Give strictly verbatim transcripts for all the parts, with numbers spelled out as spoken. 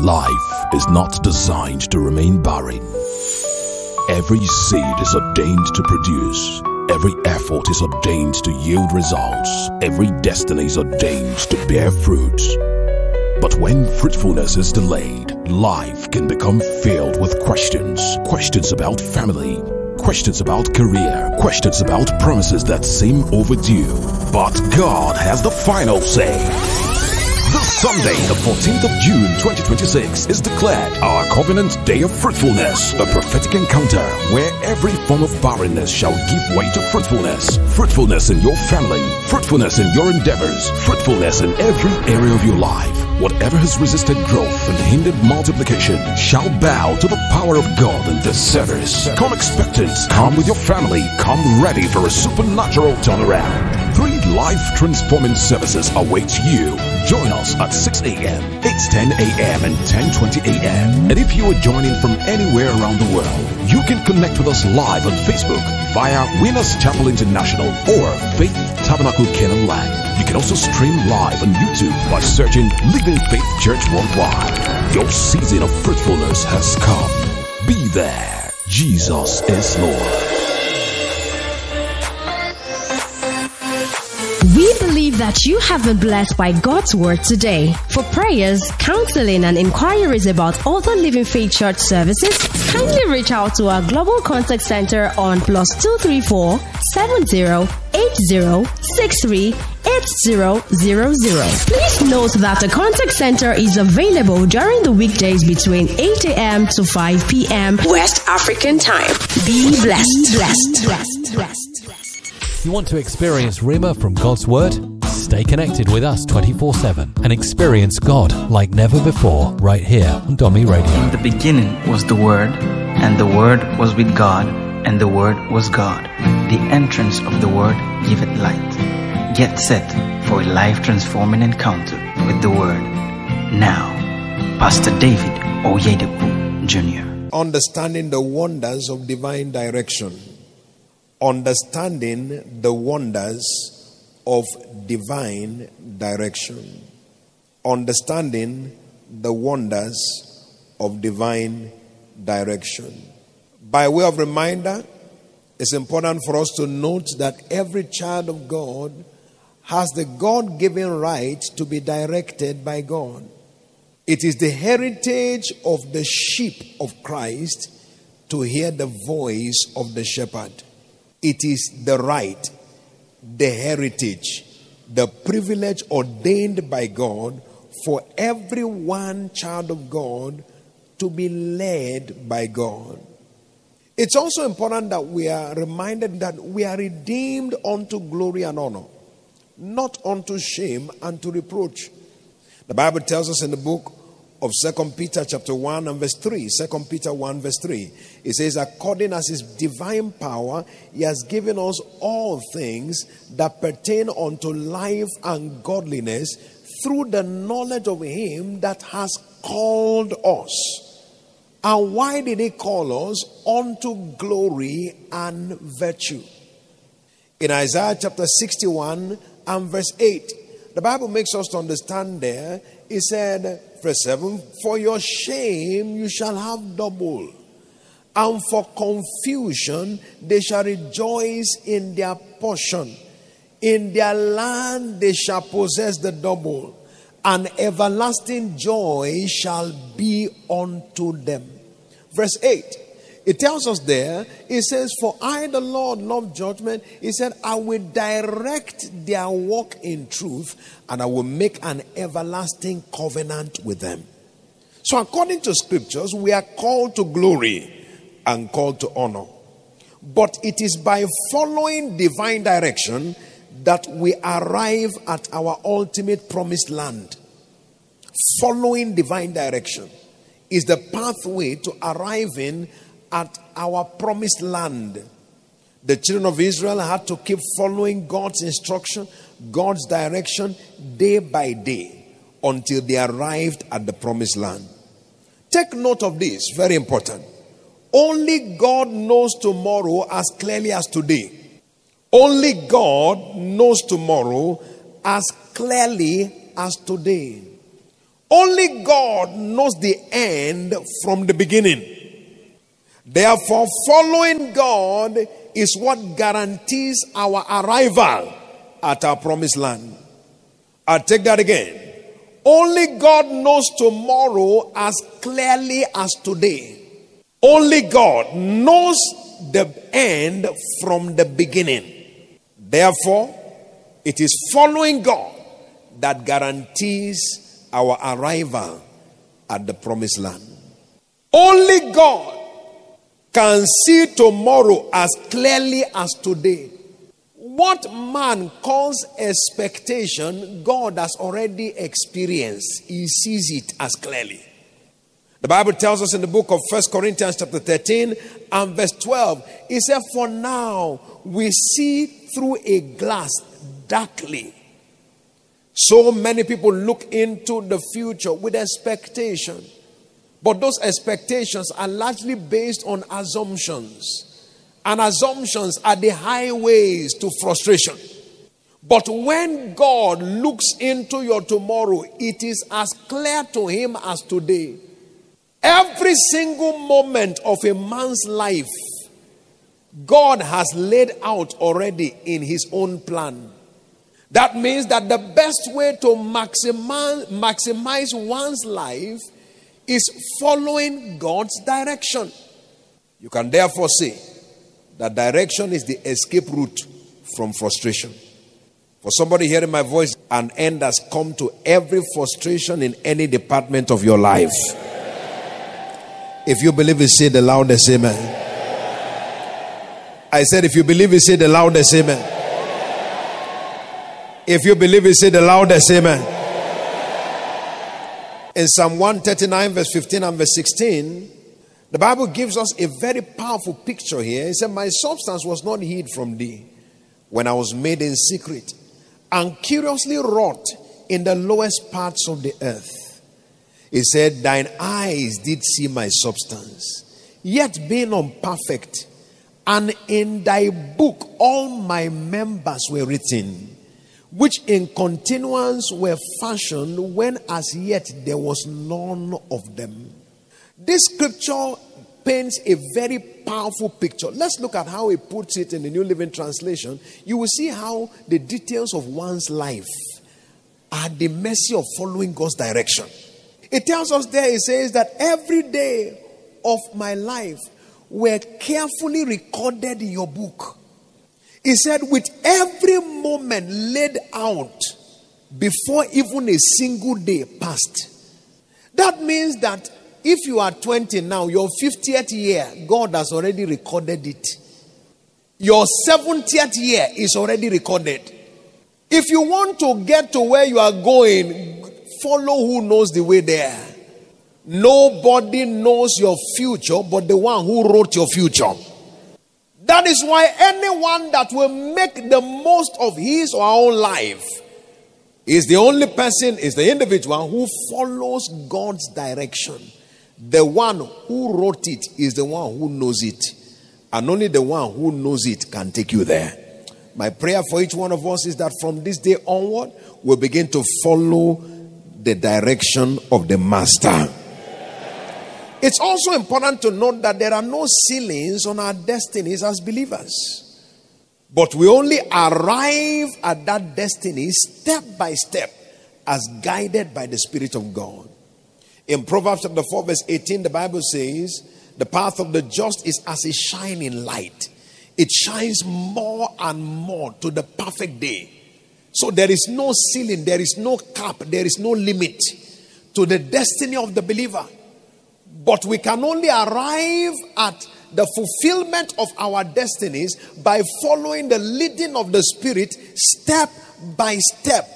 Life is not designed to remain barren. Every seed is ordained to produce. Every effort is ordained to yield results. Every destiny is ordained to bear fruit. But when fruitfulness is delayed, life can become filled with questions. Questions about family, questions about career, questions about promises that seem overdue. But God has the final say. This Sunday, the fourteenth of June twenty twenty-six, is declared our Covenant Day of Fruitfulness, a prophetic encounter where every form of barrenness shall give way to fruitfulness. Fruitfulness in your family, fruitfulness in your endeavors, fruitfulness in every area of your life. Whatever has resisted growth and hindered multiplication shall bow to the power of God in this service. Come expectant, come with your family, come ready for a supernatural turnaround. Three life-transforming services await you. Join us at six a.m., eight ten a.m. and ten twenty a.m. And if you are joining from anywhere around the world, you can connect with us live on Facebook via Winners Chapel International or Faith Tabernacle Canaan Land. You can also stream live on YouTube by searching Living Faith Church Worldwide. Your season of fruitfulness has come. Be there. Jesus is Lord. We believe that you have been blessed by God's word today. For prayers, counseling, and inquiries about other Living Faith Church services, kindly reach out to our Global Contact Center on plus two three four, seven zero eight zero six three eight zero zero zero. Please note that the contact center is available during the weekdays between eight a.m. to five p.m. West African time. Be blessed. Be blessed. blessed. blessed. You want to experience Rhema from God's Word? Stay connected with us twenty-four seven and experience God like never before right here on Domi Radio. In the beginning was the Word, and the Word was with God, and the Word was God. The entrance of the Word giveth light. Get set for a life-transforming encounter with the Word. Now, Pastor David Oyedepo Junior Understanding the wonders of divine direction. Understanding the wonders of divine direction. Understanding the wonders of divine direction. By way of reminder, it's important for us to note that every child of God has the God-given right to be directed by God. It is the heritage of the sheep of Christ to hear the voice of the shepherd. It is the right, the heritage, the privilege ordained by God for every one child of God to be led by God. It's also important that we are reminded that we are redeemed unto glory and honor, not unto shame and to reproach. The Bible tells us in the book of Second Peter chapter one and verse three. Second Peter one verse three. It says, according as his divine power, he has given us all things that pertain unto life and godliness through the knowledge of him that has called us. And why did he call us? Unto glory and virtue. In Isaiah chapter sixty-one and verse eight, the Bible makes us to understand there. It said, verse seven, for your shame you shall have double, and for confusion they shall rejoice in their portion. In their land they shall possess the double, and everlasting joy shall be unto them. Verse eight, it tells us there, it says, for I the Lord love judgment. He said, I will direct their walk in truth, and I will make an everlasting covenant with them. So according to scriptures, we are called to glory and called to honor. But it is by following divine direction that we arrive at our ultimate promised land. Following divine direction is the pathway to arriving at our promised land. The children of Israel had to keep following God's instruction, God's direction day by day until they arrived at the promised land. Take note of this, very important. Only God knows tomorrow as clearly as today. Only God knows tomorrow as clearly as today. Only God knows the end from the beginning. Therefore, following God is what guarantees our arrival at our promised land. I'll take that again. Only God knows tomorrow as clearly as today. Only God knows the end from the beginning. Therefore, it is following God that guarantees our arrival at the promised land. Only God can see tomorrow as clearly as today. What man calls expectation, God has already experienced. He sees it as clearly. The Bible tells us in the book of First Corinthians chapter thirteen and verse twelve, it said, for now we see through a glass darkly. So many people look into the future with expectation. But those expectations are largely based on assumptions. And assumptions are the highways to frustration. But when God looks into your tomorrow, it is as clear to him as today. Every single moment of a man's life, God has laid out already in his own plan. That means that the best way to maximize, maximize one's life is following God's direction. You can therefore say that direction is the escape route from frustration. For somebody hearing my voice, an end has come to every frustration in any department of your life. If you believe it, say the loudest amen. I said, if you believe it, say the loudest amen. If you believe it, say the loudest amen. In Psalm one thirty-nine, verse fifteen and verse sixteen, the Bible gives us a very powerful picture here. It said, my substance was not hid from thee when I was made in secret and curiously wrought in the lowest parts of the earth. He said, thine eyes did see my substance, yet being unperfect, and in thy book all my members were written, which in continuance were fashioned when as yet there was none of them. This scripture paints a very powerful picture. Let's look at how he puts it in the New Living Translation. You will see how the details of one's life are the mercy of following God's direction. It tells us there, it says that every day of my life were carefully recorded in your book. He said, with every moment laid out before even a single day passed. That means that if you are twenty now, your fiftieth year, God has already recorded it. Your seventieth year is already recorded. If you want to get to where you are going, follow who knows the way there. Nobody knows your future but the one who wrote your future. That is why anyone that will make the most of his or her own life is the only person, is the individual who follows God's direction. The one who wrote it is the one who knows it. And only the one who knows it can take you there. My prayer for each one of us is that from this day onward, we'll begin to follow the direction of the Master. It's also important to note that there are no ceilings on our destinies as believers. But we only arrive at that destiny step by step as guided by the Spirit of God. In Proverbs chapter four verse eighteen, the Bible says, the path of the just is as a shining light. It shines more and more to the perfect day. So there is no ceiling, there is no cap, there is no limit to the destiny of the believer. But we can only arrive at the fulfillment of our destinies by following the leading of the Spirit step by step,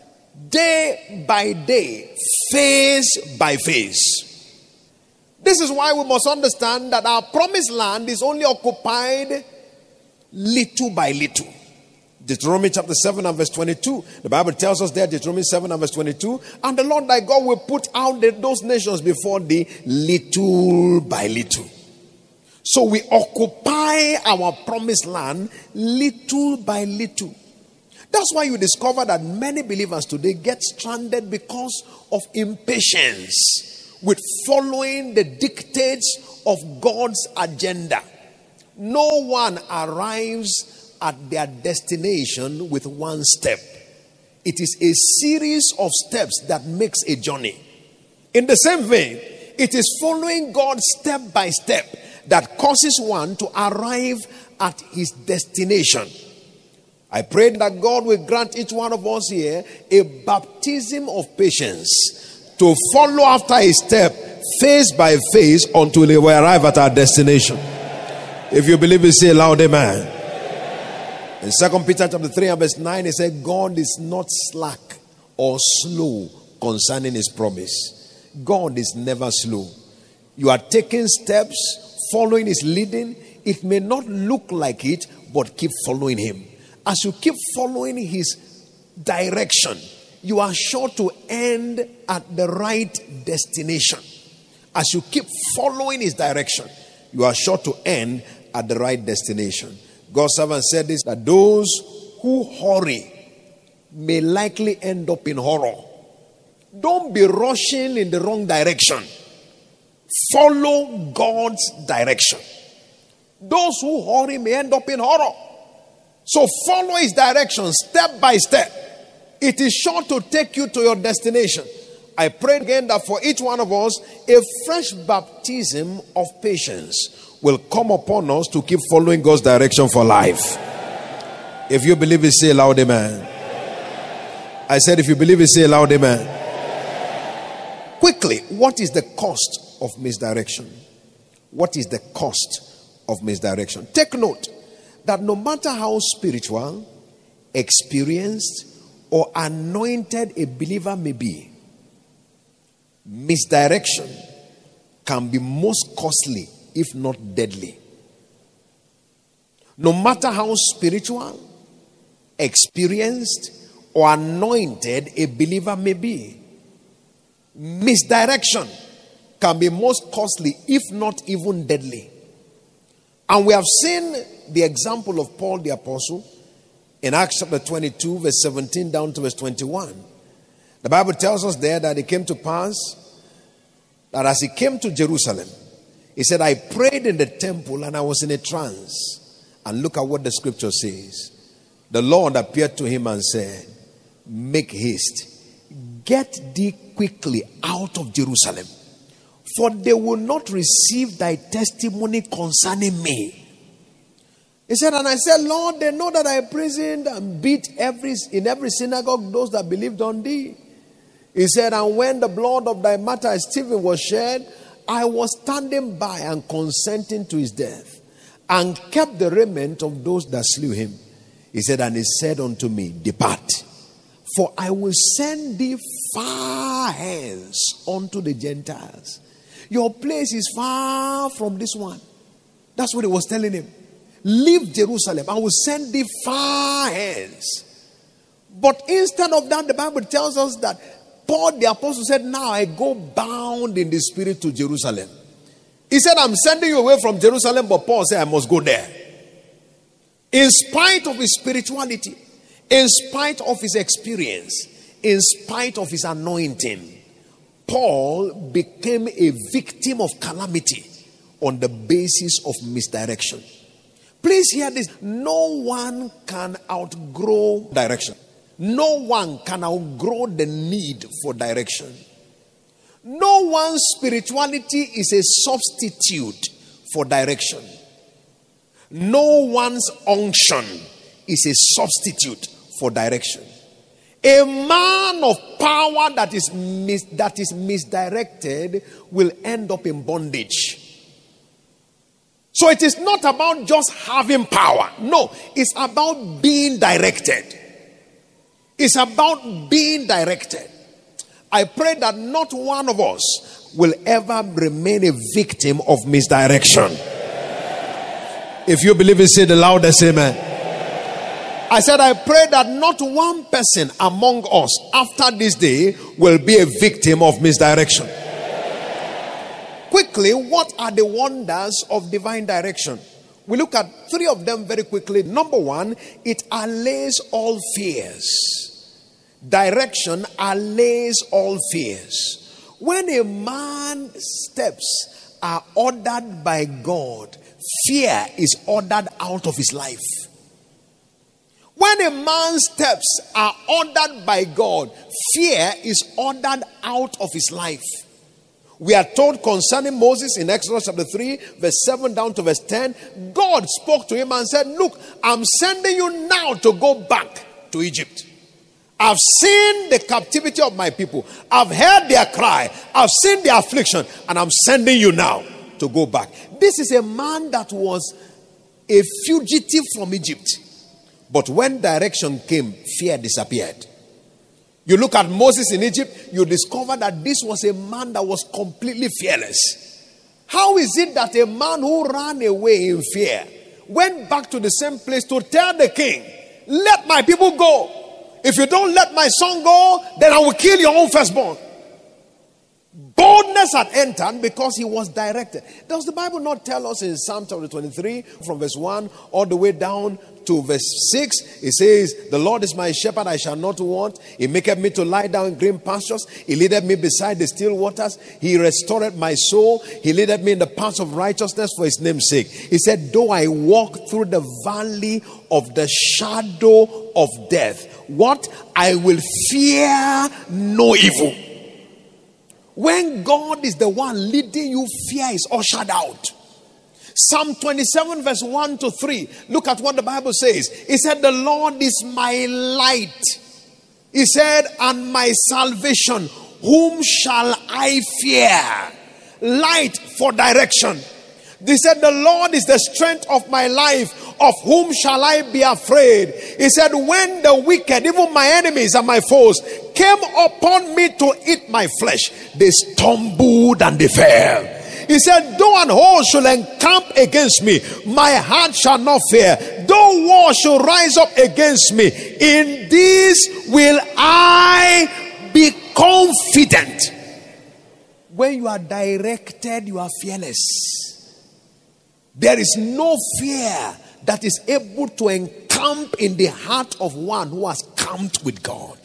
day by day, phase by phase. This is why we must understand that our promised land is only occupied little by little. Deuteronomy chapter seven and verse twenty-two. The Bible tells us there, Deuteronomy seven and verse twenty-two, and the Lord thy God will put out the, those nations before thee little by little. So we occupy our promised land little by little. That's why you discover that many believers today get stranded because of impatience with following the dictates of God's agenda. No one arrives at their destination with one step. It is a series of steps that makes a journey. In the same vein, it is following God step by step that causes one to arrive at his destination. I pray that God will grant each one of us here a baptism of patience to follow after a step, phase by phase, until we arrive at our destination. If you believe it, say loud amen. In Second Peter chapter three and verse nine, it said, God is not slack or slow concerning his promise. God is never slow. You are taking steps, following his leading. It may not look like it, but keep following him. As you keep following his direction, you are sure to end at the right destination. As you keep following his direction, you are sure to end at the right destination. God's servant said this, that those who hurry may likely end up in horror. Don't be rushing in the wrong direction. Follow God's direction. Those who hurry may end up in horror. So follow his direction step by step. It is sure to take you to your destination. I pray again that for each one of us, a fresh baptism of patience will come upon us to keep following God's direction for life. If you believe it, say loud amen. I said if you believe it, say loud amen. Quickly, what is the cost of misdirection? What is the cost of misdirection? Take note that no matter how spiritual, experienced, or anointed a believer may be, misdirection can be most costly, if not deadly. No matter how spiritual, experienced, or anointed a believer may be, misdirection can be most costly, if not even deadly. And we have seen the example of Paul the Apostle in Acts chapter twenty-two, verse seventeen down to verse twenty-one. The Bible tells us there that it came to pass that as he came to Jerusalem, he said, I prayed in the temple and I was in a trance. And look at what the scripture says. The Lord appeared to him and said, make haste, get thee quickly out of Jerusalem, for they will not receive thy testimony concerning me. He said, and I said, Lord, they know that I imprisoned and beat every in every synagogue those that believed on thee. He said, and when the blood of thy martyr Stephen was shed, I was standing by and consenting to his death, and kept the remnant of those that slew him. He said, and he said unto me, depart, for I will send thee far hence unto the Gentiles. Your place is far from this one. That's what he was telling him. Leave Jerusalem. I will send thee far hence. But instead of that, the Bible tells us that Paul the apostle said, now I go bound in the spirit to Jerusalem. He said, I'm sending you away from Jerusalem, but Paul said, I must go there. In spite of his spirituality, in spite of his experience, in spite of his anointing, Paul became a victim of calamity on the basis of misdirection. Please hear this. No one can outgrow direction. No one can outgrow the need for direction. No one's spirituality is a substitute for direction. No one's unction is a substitute for direction. A man of power that is mis- that is misdirected will end up in bondage. So it is not about just having power. No, it's about being directed. It's about being directed. I pray that not one of us will ever remain a victim of misdirection. If you believe it, say the loudest amen. I said, I pray that not one person among us after this day will be a victim of misdirection. Quickly, what are the wonders of divine direction? We look at three of them very quickly. Number one, it allays all fears. Direction allays all fears. When a man's steps are ordered by God, fear is ordered out of his life. When a man's steps are ordered by God, fear is ordered out of his life. We are told concerning Moses in Exodus chapter three, verse seven down to verse ten, God spoke to him and said, look, I'm sending you now to go back to Egypt. I've seen the captivity of my people. I've heard their cry. I've seen their affliction. And I'm sending you now to go back. This is a man that was a fugitive from Egypt. But when direction came, fear disappeared. You look at Moses in Egypt, you discover that this was a man that was completely fearless. How is it that a man who ran away in fear went back to the same place to tell the king, let my people go. If you don't let my son go, then I will kill your own firstborn. Boldness had entered because he was directed. Does the Bible not tell us in Psalm chapter twenty-three, from verse one all the way down to verse six, it says, the Lord is my shepherd, I shall not want. He maketh me to lie down in green pastures. He leadeth me beside the still waters. He restored my soul. He leadeth me in the paths of righteousness for his name's sake. He said, though I walk through the valley of the shadow of death, what? I will fear no evil. When God is the one leading you, fear is ushered out. Psalm twenty-seven verse one to three. Look at what the Bible says. He said, the Lord is my light. He said, and my salvation. Whom shall I fear? Light for direction. He said, the Lord is the strength of my life. Of whom shall I be afraid? He said, when the wicked, even my enemies and my foes, came upon me to eat my flesh, they stumbled and they fell. He said, though an host should encamp against me, my heart shall not fear. Though war should rise up against me, in this will I be confident. When you are directed, you are fearless. There is no fear that is able to encamp in the heart of one who has camped with God.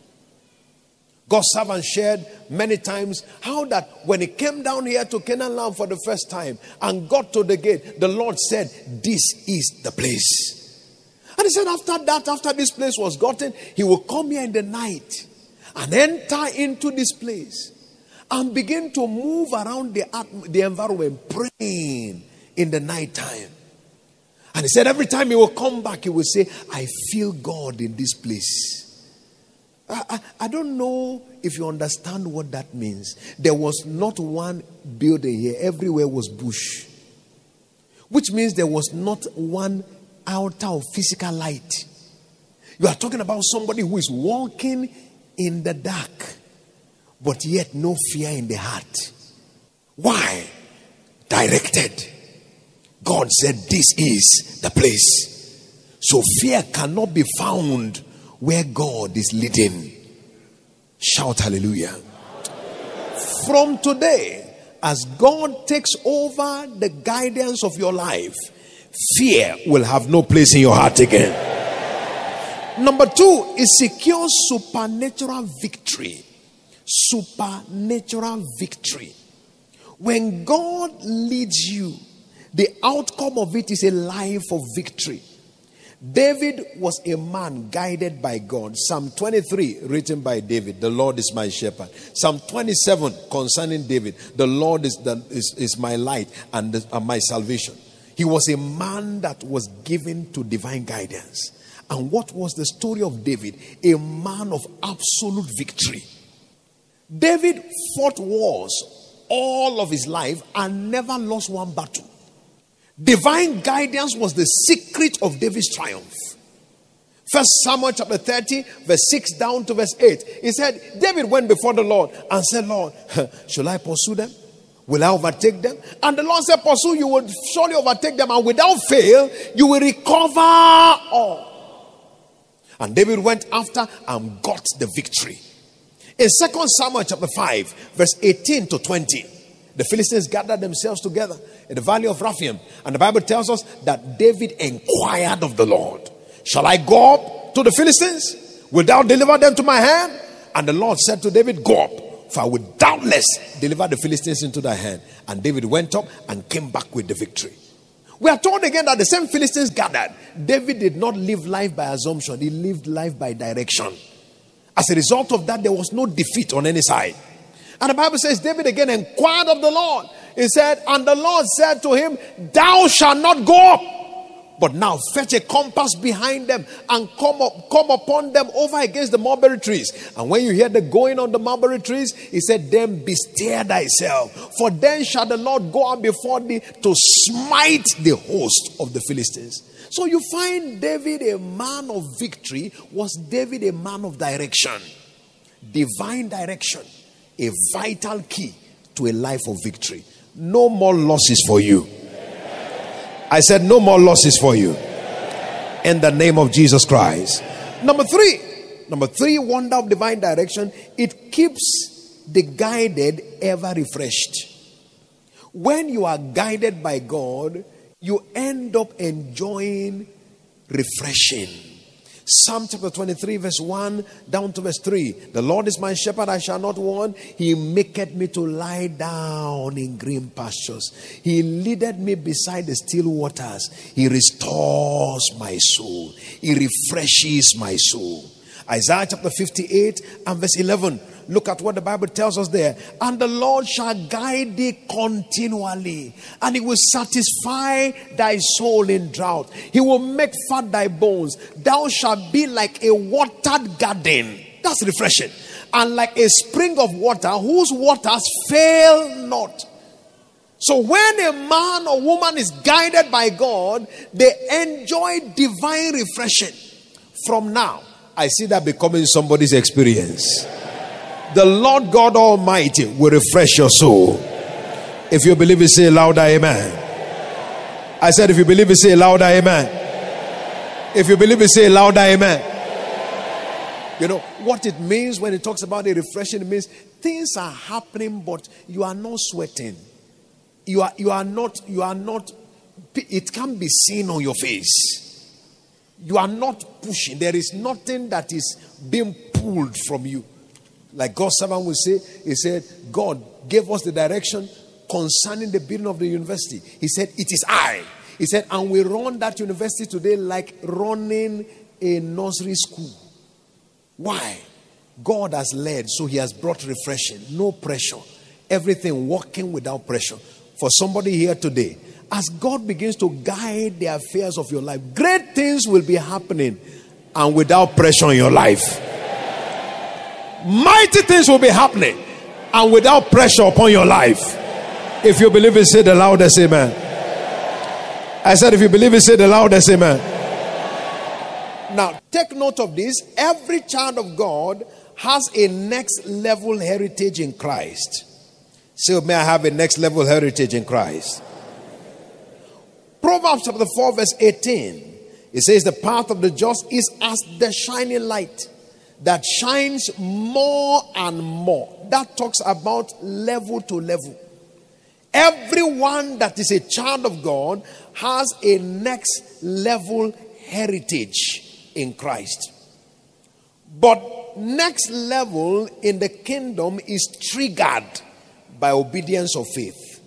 God's servant shared many times how that when he came down here to Canaan land for the first time and got to the gate, the Lord said, this is the place. And he said after that, after this place was gotten, he will come here in the night and enter into this place and begin to move around the, the environment, praying in the night time. And he said every time he will come back, he will say, I feel God in this place. I, I, I don't know if you understand what that means. There was not one building here. Everywhere was bush. Which means there was not one outer of physical light. You are talking about somebody who is walking in the dark, but yet no fear in the heart. Why? Directed. God said this is the place. So fear cannot be found where God is leading. Shout hallelujah. From today, as God takes over the guidance of your life, fear will have no place in your heart again. Number two is secure supernatural victory. Supernatural victory. When God leads you, the outcome of it is a life of victory. David was a man guided by God. Psalm twenty-three, written by David, the Lord is my shepherd. Psalm twenty-seven, concerning David, the Lord is, the, is, is my light and, the, and my salvation. He was a man that was given to divine guidance. And what was the story of David? A man of absolute victory. David fought wars all of his life and never lost one battle. Divine guidance was the secret of David's triumph. First Samuel chapter thirty, verse six down to verse eight. He said, David went before the Lord and said, Lord, shall I pursue them? Will I overtake them? And the Lord said, pursue, you will surely overtake them, and without fail, you will recover all. And David went after and got the victory. In Second Samuel chapter five, verse eighteen to twenty, The Philistines gathered themselves together in the valley of Rephaim. And the Bible tells us that David inquired of the Lord, shall I go up to the Philistines? Will thou deliver them to my hand? And the Lord said to David, go up, for I will doubtless deliver the Philistines into thy hand. And David went up and came back with the victory. We are told again that the same Philistines gathered. David did not live life by assumption. He lived life by direction. As a result of that, there was no defeat on any side. And the Bible says David again inquired of the Lord. He said, and the Lord said to him, thou shalt not go up, but now fetch a compass behind them and come up, come upon them over against the mulberry trees. And when you hear the going on the mulberry trees, he said, then bestir thyself, for then shall the Lord go out before thee to smite the host of the Philistines. So you find David a man of victory. Was David a man of direction? Divine direction. A vital key to a life of victory. No more losses for you. I said no more losses for you. In the name of Jesus Christ. Number three. Number three wonder of divine direction. It keeps the guided ever refreshed. When you are guided by God, you end up enjoying refreshing. Psalm chapter twenty-three verse one down to verse three. The Lord is my shepherd, I shall not want. He maketh me to lie down in green pastures. He leadeth me beside the still waters. He restores my soul. He refreshes my soul. Isaiah chapter fifty-eight and verse eleven. Look at what the Bible tells us there. And the Lord shall guide thee continually, and he will satisfy thy soul in drought. He will make fat thy bones. Thou shalt be like a watered garden. That's refreshing. And like a spring of water whose waters fail not. So when a man or woman is guided by God, they enjoy divine refreshing. From now, I see that becoming somebody's experience. The Lord God Almighty will refresh your soul. If you believe it, say louder amen. I said if you believe it, say louder amen. If you believe it, say louder amen. You know what it means when it talks about a refreshing? It means things are happening, but you are not sweating. You are you are not you are not it can't be seen on your face. You are not pushing. There is nothing that is being pulled from you. Like God's servant will say, he said, God gave us the direction concerning the building of the university. He said, it is I. He said, and we run that university today like running a nursery school. Why? God has led, so he has brought refreshing. No pressure. Everything working without pressure. For somebody here today, as God begins to guide the affairs of your life, great things will be happening and without pressure in your life. Mighty things will be happening and without pressure upon your life. If you believe it, say the loudest amen. I said if you believe it, say the loudest amen. Now take note of this. Every child of God has a next level heritage in Christ. So may I have a next level heritage in Christ? Proverbs chapter four verse eighteen. It says the path of the just is as the shining light that shines more and more. That talks about level to level. Everyone that is a child of God has a next level heritage in Christ. But next level in the kingdom is triggered by obedience of faith.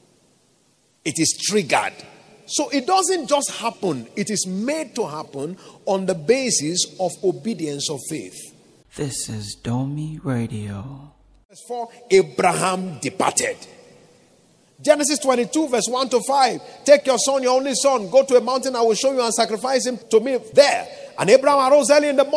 It is triggered. So it doesn't just happen. It is made to happen on the basis of obedience of faith. This is Domi Radio. Verse four, Abraham departed. Genesis twenty-two verse one to five. Take your son, your only son, go to a mountain, I will show you, and sacrifice him to me there. And Abraham arose early in the morning.